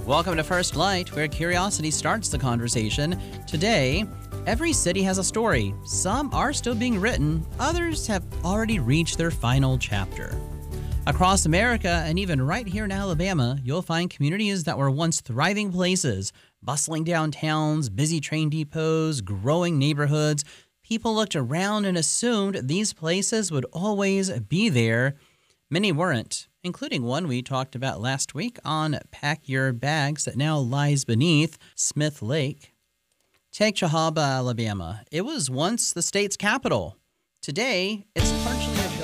Welcome to First Light, where curiosity starts the conversation. Today, every city has a story. Some are still being written, others have already reached their final chapter. Across America, and even right here in Alabama, you'll find communities that were once thriving places, bustling downtowns, busy train depots, growing neighborhoods. People looked around and assumed these places would always be there. Many weren't, including one we talked about last week on Pack Your Bags that now lies beneath Smith Lake. Take Cahaba, Alabama. It was once the state's capital. Today, it's largely